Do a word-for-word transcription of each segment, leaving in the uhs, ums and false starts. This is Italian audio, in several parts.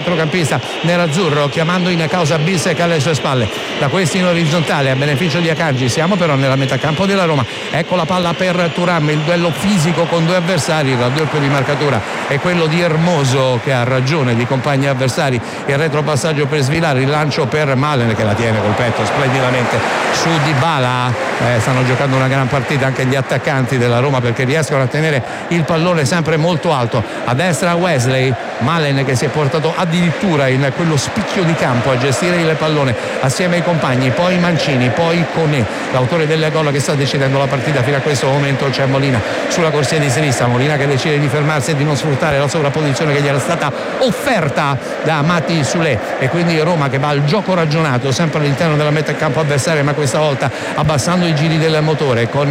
centrocampista nerazzurro, chiamando in causa Bissek alle sue spalle. Da questi in orizzontale a beneficio di Akanji, siamo però nella metà campo della Roma. Ecco la palla per Thuram, il duello fisico con due avversari, il raddoppio di marcatura è quello di Hermoso che ha ragione di compagni avversari, il retropassaggio per svilare, il lancio per Malen che la tiene col petto splendidamente su Dybala. Eh, stanno giocando una gran partita anche gli attaccanti della Roma perché riescono a tenere il pallone sempre molto alto. A destra Wesley, Malen che si è portato addirittura in quello spicchio di campo a gestire il pallone assieme ai compagni, poi Mancini, poi Koné, l'autore del gol che sta decidendo la partita fino a questo momento. C'è Molina sulla corsia di sinistra, Molina che decide di fermarsi e di non sfruttare la sovrapposizione che gli era stata offerta da Mati Soulé, e quindi Roma che va al gioco ragionato sempre all'interno della metà campo avversaria, ma questa volta abbassando i giri del motore con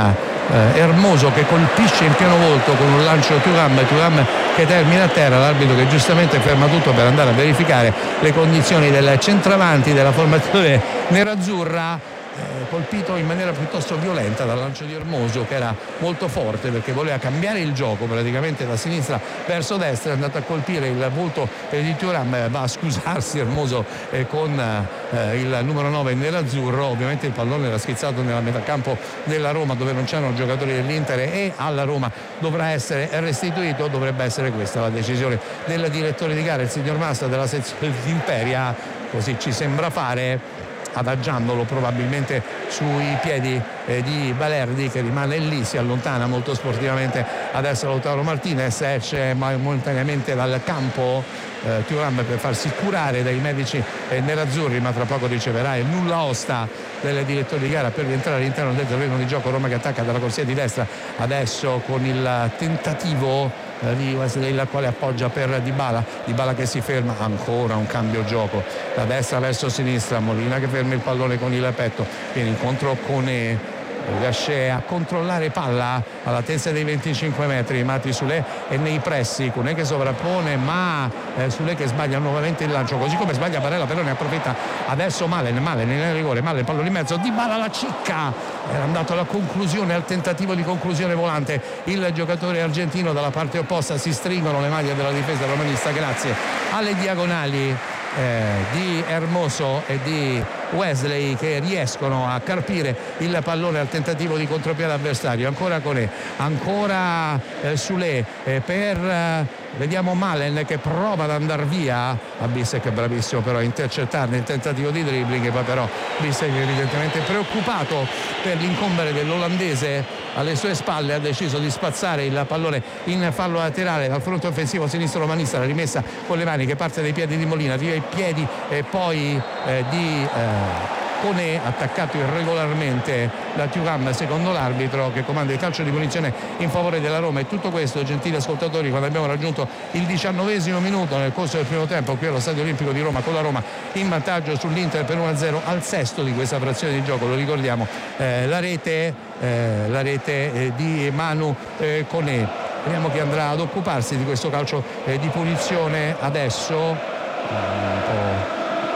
uh, Hermoso che colpisce in pieno volto con un lancio Thuram, Thuram che termina a terra, l'arbitro che giustamente ferma tutto per andare a verificare le condizioni del centravanti della formazione nerazzurra. Eh, colpito in maniera piuttosto violenta dal lancio di Hermoso, che era molto forte perché voleva cambiare il gioco praticamente da sinistra verso destra, è andato a colpire il volto eh, di Thuram. Eh, va a scusarsi Hermoso eh, con eh, il numero nove nerazzurro. Ovviamente il pallone era schizzato nella metà campo della Roma dove non c'erano giocatori dell'Inter e alla Roma dovrà essere restituito. Dovrebbe essere questa la decisione del direttore di gara, il signor Massa della sezione di Imperia, così ci sembra fare, adagiandolo probabilmente sui piedi eh, di Balerdi che rimane lì, si allontana molto sportivamente adesso Lautaro Martinez, esce momentaneamente dal campo eh, Thuram per farsi curare dai medici eh, nerazzurri, ma tra poco riceverà il nulla osta del direttore di gara per rientrare all'interno del terreno di gioco. Roma che attacca dalla corsia di destra adesso con il tentativo di Wesley, la quale appoggia per Dybala, Dybala che si ferma, ancora un cambio gioco da destra verso sinistra, Molina che ferma il pallone con il petto, viene incontro con e riesce a controllare palla all'altezza dei venticinque metri. Mati Soulé e nei pressi, Koné che sovrappone ma eh, Soulé che sbaglia nuovamente il lancio, così come sbaglia Barella, però ne approfitta adesso Malen, Malen nel rigore, Malen pallone in mezzo, Dybala la cicca, era andato alla conclusione, al tentativo di conclusione volante il giocatore argentino. Dalla parte opposta si stringono le maglie della difesa romanista grazie alle diagonali eh, di Hermoso e di Wesley che riescono a carpire il pallone al tentativo di contropiede avversario. Ancora Koné, ancora eh, Soulé eh, per eh, vediamo Malen che prova ad andare via a Bissek, bravissimo però a intercettarne il tentativo di dribbling, poi però Bissek evidentemente preoccupato per l'incombere dell'olandese alle sue spalle ha deciso di spazzare il pallone in fallo laterale dal fronte offensivo sinistro romanista. La rimessa con le mani che parte dai piedi di Molina, via i piedi e poi eh, di eh, Koné, attaccato irregolarmente da Thuram secondo l'arbitro che comanda il calcio di punizione in favore della Roma. E tutto questo, gentili ascoltatori, quando abbiamo raggiunto il diciannovesimo minuto nel corso del primo tempo qui allo Stadio Olimpico di Roma, con la Roma in vantaggio sull'Inter per uno a zero al sesto di questa frazione di gioco. Lo ricordiamo, eh, la rete, eh, la rete eh, di Manu eh, Koné. Vediamo chi andrà ad occuparsi di questo calcio eh, di punizione adesso. Un po'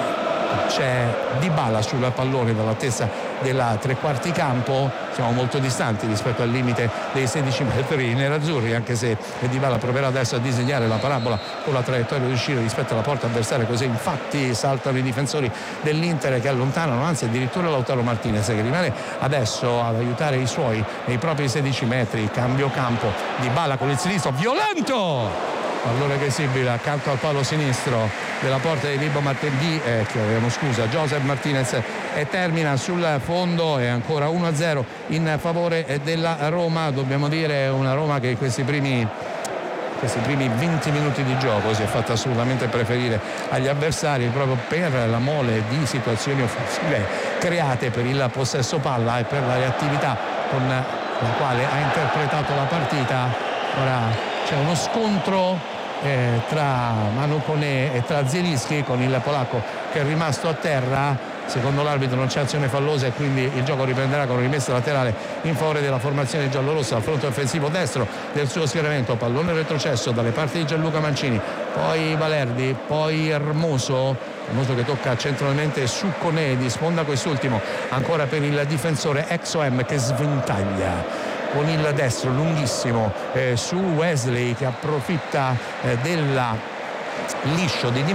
c'è Dybala sul pallone dall'altezza della tre quarti campo, siamo molto distanti rispetto al limite dei sedici metri nerazzurri, anche se Dybala proverà adesso a disegnare la parabola con la traiettoria di uscire rispetto alla porta avversaria, così infatti saltano i difensori dell'Inter che allontanano, anzi addirittura Lautaro Martinez che rimane adesso ad aiutare i suoi nei propri sedici metri. Cambio campo, Dybala con il sinistro violento, pallone che esibile accanto al palo sinistro della porta di Libo Martindì, eh, chiediamo scusa, Joseph Martinez, e termina sul fondo. È ancora uno a zero in favore della Roma. Dobbiamo dire una Roma che questi primi questi primi venti minuti di gioco si è fatta assolutamente preferire agli avversari proprio per la mole di situazioni offensive create, per il possesso palla e per la reattività con la quale ha interpretato la partita. Ora c'è uno scontro Eh, tra Manu Koné e tra Zielinski, con il polacco che è rimasto a terra. Secondo l'arbitro non c'è azione fallosa e quindi il gioco riprenderà con rimessa laterale in favore della formazione giallorossa al fronte offensivo destro del suo schieramento. Pallone retrocesso dalle parti di Gianluca Mancini, poi Balerdi, poi Hermoso Hermoso che tocca centralmente su Koné, di sponda quest'ultimo ancora per il difensore ex O M che sventaglia con il destro lunghissimo eh, su Wesley che approfitta eh, del liscio di